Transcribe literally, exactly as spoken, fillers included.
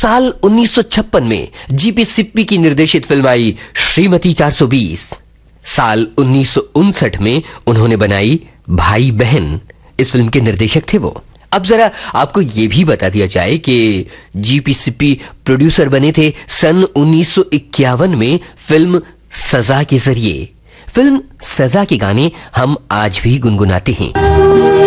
साल उन्नीस सौ छप्पन में जीपी सिप्पी की निर्देशित फिल्म आई श्रीमती चार सौ बीस। साल उन्नीस सौ उनसठ में उन्होंने बनाई भाई बहन, इस फिल्म के निर्देशक थे वो। अब जरा आपको यह भी बता दिया जाए कि जीपी सिप्पी प्रोड्यूसर बने थे सन उन्नीस सौ इक्यावन में फिल्म सजा के जरिए। फिल्म सजा के गाने हम आज भी गुनगुनाते हैं।